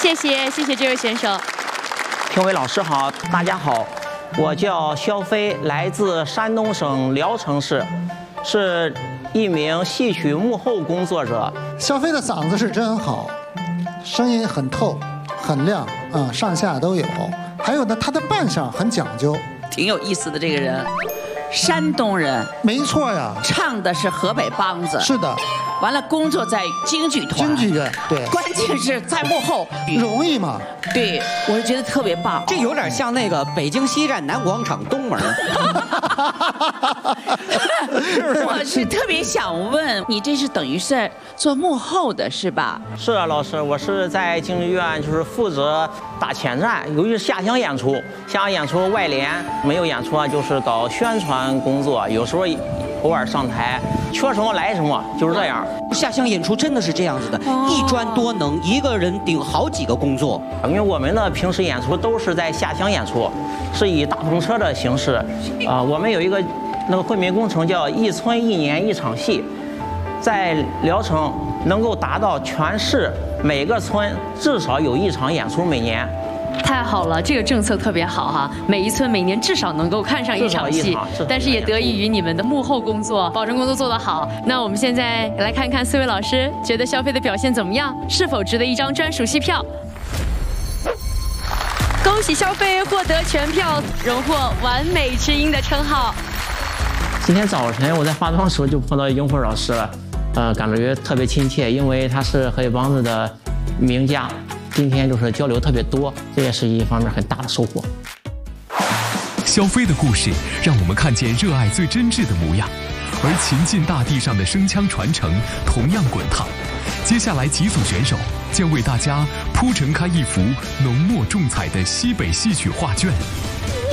谢谢这位选手。 评委老师好，大家好，我叫肖飞，来自山东省聊城市，是一名戏曲幕后工作者。 肖飞的嗓子是真好，声音很透、很亮啊，上下都有。还有呢，他的扮相很讲究， 挺有意思的这个人。山东人， 没错呀， 唱的是河北梆子， 是的。 完了，工作在京剧团， 京剧院，对， 关键是在幕后， 容易吗？ 对，我就觉得特别棒。 这有点像那个北京西站南广场东门。 我是特别想问你，这是等于是做幕后的是吧？ 是啊，老师，我是在京剧院，就是负责打前站，由于下乡演出，下乡演出外联没有演出啊，就是搞宣传工作，有时候偶尔上台，缺什么来什么，就是这样。 下乡演出真的是这样子的，一专多能，一个人顶好几个工作。 因为我们的平时演出都是在下乡演出，是以大篷车的形式。我们有一个那个惠民工程叫一村一年一场戏，在聊城能够达到全市每个村至少有一场演出每年。 太好了，这个政策特别好哈，每一村每年至少能够看上一场戏，但是也得益于你们的幕后工作，保证工作做得好。那我们现在来看看4位老师觉得肖飞的表现怎么样，是否值得一张专属戏票？恭喜肖飞获得全票，荣获完美知音的称号。 今天早晨我在化妆的时候就碰到英慧老师了，感觉特别亲切，因为他是河北梆子的名家。今天就是交流特别多，这也是一方面很大的收获。 肖飞的故事让我们看见热爱最真挚的模样，而秦晋大地上的声腔传承同样滚烫。接下来几组选手将为大家铺陈开一幅浓墨重彩的西北戏曲画卷。